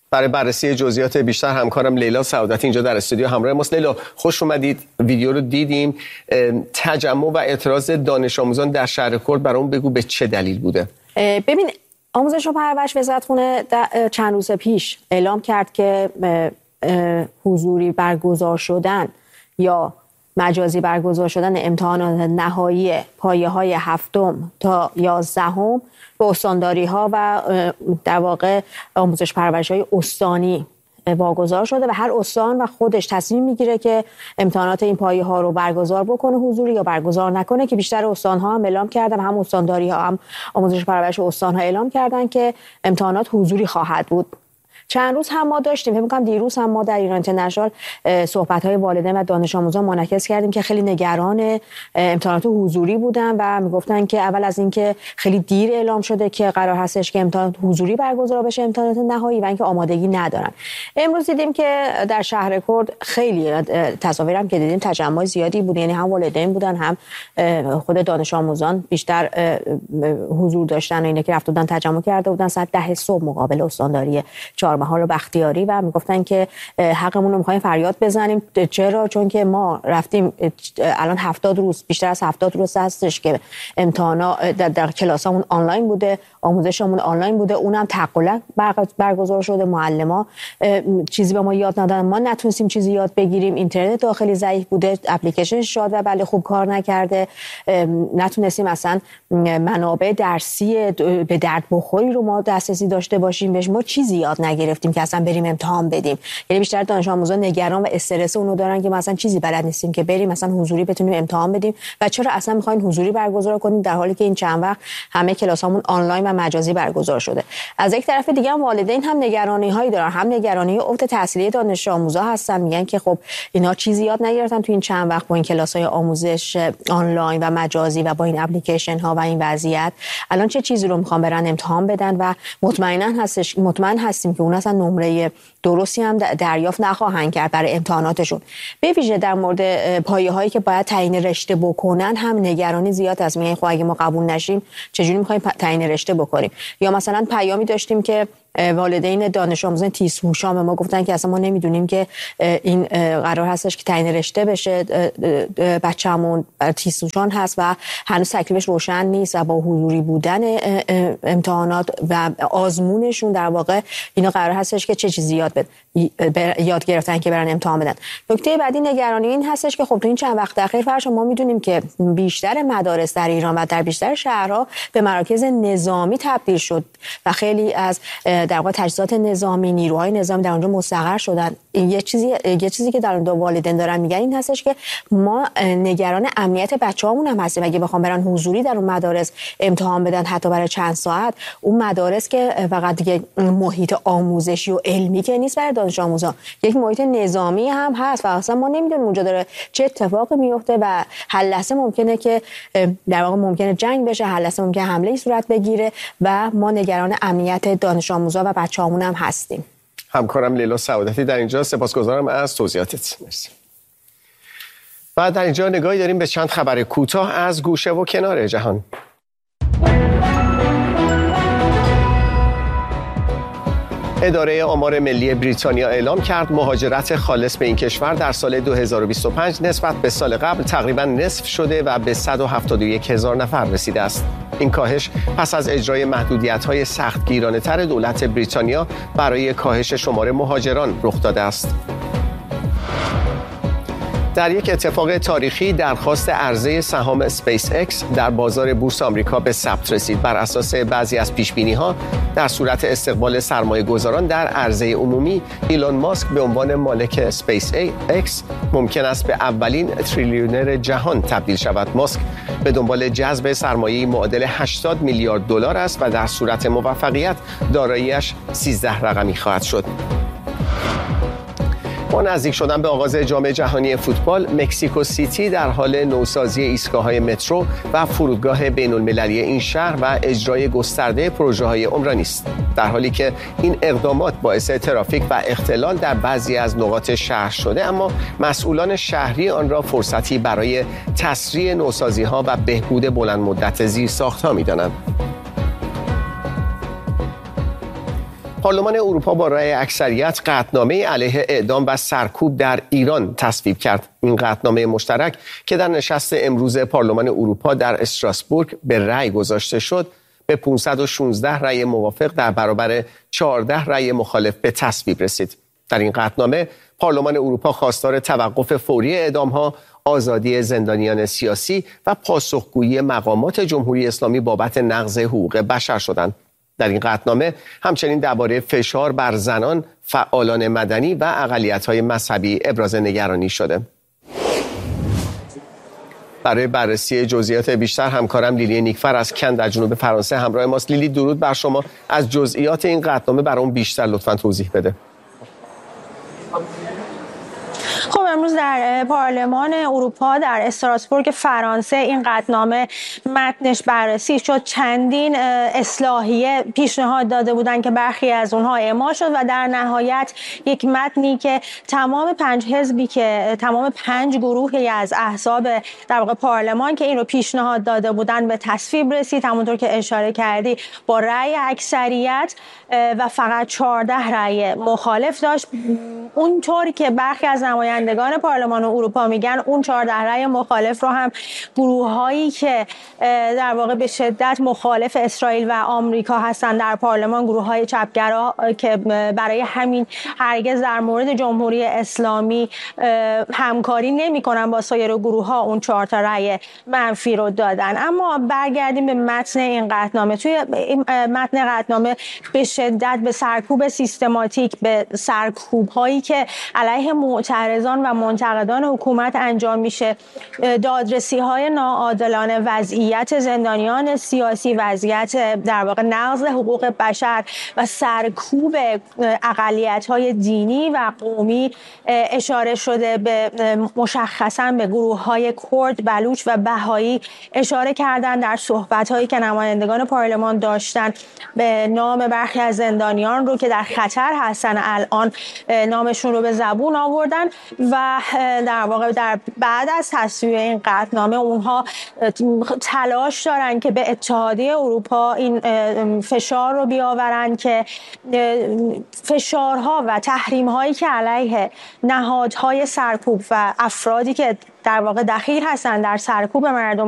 برای بررسی جزئیات بیشتر همکارم لیلا سعادتی اینجا در استودیو همراه ماست. لیلا خوش اومدید. ویدیو رو دیدیم. تجمع و اعتراض دانش آموزان در شهر کرد برام بگو به چه دلیل بوده؟ ببین، آموزش و پرورش وزارتخونه چند روز پیش اعلام کرد که حضوری برگزار شدن یا مجازی برگزار شدن امتحانات نهایی پایه‌های 7 تا 11 به استانداری‌ها و در واقع آموزش پرورش‌های استانی واگذار شده و هر استان و خودش تصمیم میگیره که امتحانات این پایه‌ها رو برگزار بکنه حضوری یا برگزار نکنه، که بیشتر استان‌ها هم اعلام کردن، هم استانداری‌ها هم آموزش پرورش استان‌ها اعلام کردن که امتحانات حضوری خواهد بود. چند روز هم ما داشتیم، فکر می‌کنم دیروز هم ما در ایران اینترنشنال صحبت‌های والدین و دانش آموزان منعکس کردیم که خیلی نگران امتحانات حضوری بودن و میگفتن که اول از اینکه خیلی دیر اعلام شده که قرار هستش که امتحانات حضوری برگزار بشه، امتحانات نهایی، و اینکه آمادگی ندارن. امروز دیدیم که در شهر کرد خیلی تصاویرم که دیدیم تجمع زیادی بود، یعنی هم والدین بودن هم خود دانش آموزان بیشتر حضور داشتن و اینا که رفت بودن تجمع کرده بودن ساعت 10 صبح مقابل استانداری چهارمحال و بختیاری و میگفتن که حقمون رو میخوایم فریاد بزنیم. چرا؟ چون که ما رفتیم الان 70 روز، بیشتر از 70 روز هستش که امتحانات در کلاسامون آنلاین بوده، آموزشمون آنلاین بوده، اونم تعقلا برگزار شده، معلما چیزی به ما یاد ندادن، ما نتونستیم چیزی یاد بگیریم، اینترنت داخلی ضعیف بوده، اپلیکیشن شاد و بله خوب کار نکرده، نتونستیم اصلا منابع درسی به درد بخوری رو ما دسترسی داشته باشیم بهش، ما چیزی یاد نگرفتیم که اصلا بریم امتحان بدیم. یعنی بیشتر دانش آموزان نگران و استرس اونو دارن که ما اصلا چیزی بلد نیستیم که بریم مثلا حضوری بتونیم امتحان بدیم و چرا اصلا میخواین حضوری برگزار کنیم در حالی که این چند وقت همه کلاسامون آنلاین و مجازی برگزار شده. از یک طرف دیگه هم والدین هم نگرانی هایی دارن، هم نگرانی افت تحصیلی دانش آموزا هستن، میگن که خب اینا چیزی یاد نگرفتن تو این چند وقت با این کلاس‌های آموزش آنلاین و مجازی و با این اپلیکیشن ها و این وضعیت الان چه چیزی رو میخوان برن امتحان بدن و مطمئن هستیم که اون اصلا نمره درستی هم دریافت نخواهند کرد برای امتحاناتشون. به ویژه در مورد پایه‌هایی که باید تعیین رشته بکنن هم نگرانی زیاد است. میگن خب اگه ما قبول نشیم چجوری می‌خوایم تعیین رشته بکنیم؟ یا مثلا پیامی داشتیم که والدین دانش آموزان تیزهوشان به ما گفتن که اصلا ما نمیدونیم که این قرار هستش که تعیین رشته بشه، بچه‌مون تیزهوشان هست و هنوز تکلیفش روشن نیست و با حضوری بودن امتحانات و آزمونشون در واقع اینا قرار هستش که چه چیزی یاد گرفتن که برن امتحان بدن. نکته بعدی نگرانی این هستش که خب تو این چند وقت اخیر فرض ما میدونیم که بیشتر مدارس در ایران و در بیشتر شهرها به مراکز نظامی تبدیل شد و خیلی از در واقع تجهیزات نظامی، نیروهای نظامی در اونجا مستقر شدن. یه چیزی که در والدین دارن میگن این هستش که ما نگران امنیت بچه‌هامون هم هستیم. اگه بخوام برن حضوری در اون مدارس امتحان بدن حتی برای چند ساعت، اون مدارس که فقط دیگه محیط آموزشی و علمی که نیست برای دانش آموزان، یک محیط نظامی هم هست و اصلا ما نمیدونیم اونجا داره چه اتفاقی میفته و هر لحظه ممکنه که در واقع ممکنه جنگ بشه، هر لحظه ممکنه حمله صورت بگیره و ما نگران امنیت دانش آموزا و بچه‌هامون هم هستیم. همکارم لیلا سعادتی در اینجا، سپاسگزارم از توضیحاتت. مرسی. بعد در اینجا نگاهی داریم به چند خبر کوتاه از گوشه و کنار جهان. اداره آمار ملی بریتانیا اعلام کرد مهاجرت خالص به این کشور در سال 2025 نسبت به سال قبل تقریباً نصف شده و به 171,000 نفر رسیده است. این کاهش پس از اجرای محدودیت‌های سختگیرانه‌تر دولت بریتانیا برای کاهش شمار مهاجران رخ داده است. در یک اتفاق تاریخی درخواست عرضه سهام اسپیس اکس در بازار بورس آمریکا به ثبت رسید. بر اساس بعضی از پیش‌بینی‌ها در صورت استقبال سرمایه‌گذاران در عرضه عمومی، ایلون ماسک به عنوان مالک اسپیس اکس ممکن است به اولین تریلیونر جهان تبدیل شود. ماسک به دنبال جذب سرمایه‌ای معادل 80 میلیارد دلار است و در صورت موفقیت دارایی‌اش 13 رقمی خواهد شد. با نزدیک شدن به آغاز جام جهانی فوتبال، مکزیکو سیتی در حال نوسازی ایستگاه‌های مترو و فرودگاه بین‌المللی این شهر و اجرای گسترده پروژه‌های عمرانی است، در حالی که این اقدامات باعث ترافیک و اختلال در بعضی از نقاط شهر شده، اما مسئولان شهری آن را فرصتی برای تسریع نوسازی‌ها و بهبود بلند مدت زیرساخت‌ها می‌دانند. پارلمان اروپا با رأی اکثریت قطعنامه علیه اعدام و سرکوب در ایران تصویب کرد. این قطعنامه مشترک که در نشست امروز پارلمان اروپا در استراسبورگ به رأی گذاشته شد، به 516 رأی موافق در برابر 14 رأی مخالف به تصویب رسید. در این قطعنامه پارلمان اروپا خواستار توقف فوری اعدام‌ها، آزادی زندانیان سیاسی و پاسخگویی مقامات جمهوری اسلامی بابت نقض حقوق بشر شدند. در این قطعنامه همچنین درباره فشار بر زنان، فعالان مدنی و اقلیت‌های مذهبی ابراز نگرانی شده. برای بررسی جزئیات بیشتر همکارم لیلی نیکفر از کن در جنوب فرانسه همراه ماست. لیلی، درود بر شما. از جزئیات این قطعنامه برام بیشتر لطفاً توضیح بده. خب امروز در پارلمان اروپا در استراسبورگ فرانسه این قطعنامه متنش بررسی شد. چندین اصلاحیه پیشنهاد داده بودند که برخی از اونها اعمال شد و در نهایت یک متنی که تمام 5 حزبی که تمام 5 گروهی از احزاب در واقع پارلمان که این رو پیشنهاد داده بودند به تصویب رسید. همونطور که اشاره کردی با رأی اکثریت و فقط 14 رأی مخالف داشت. اونطوری که برخی از نمایندگان پارلمان اروپا میگن، اون 14 رأی مخالف رو هم گروه‌هایی که در واقع به شدت مخالف اسرائیل و آمریکا هستن در پارلمان، گروه‌های چپگرا که برای همین هرگز در مورد جمهوری اسلامی همکاری نمی‌کنن با سایر گروه‌ها، اون 4 تا رأی منفی رو دادن. اما برگردیم به متن این قطعنامه. توی متن قطعنامه به شدت به سرکوب سیستماتیک، به سرکوب‌هایی که علیه معترضان و منتقدان حکومت انجام میشه، دادرسی‌های ناعادلانه، وضعیت زندانیان سیاسی، وضعیت در واقع نقض حقوق بشر و سرکوب اقلیت‌های دینی و قومی اشاره شده. به مشخصاً به گروه‌های کرد، بلوچ و بهایی اشاره کردن در صحبت‌هایی که نمایندگان پارلمان داشتن. به نام برخی از زندانیان رو که در خطر هستن الان نامشون رو به زبون آوردن و در واقع در بعد از تصویب این قطعنامه اونها تلاش دارن که به اتحادیه اروپا این فشار رو بیاورن که فشارها و تحریم‌هایی که علیه نهادهای سرکوب و افرادی که در واقع دخیل هستن در سرکوب مردم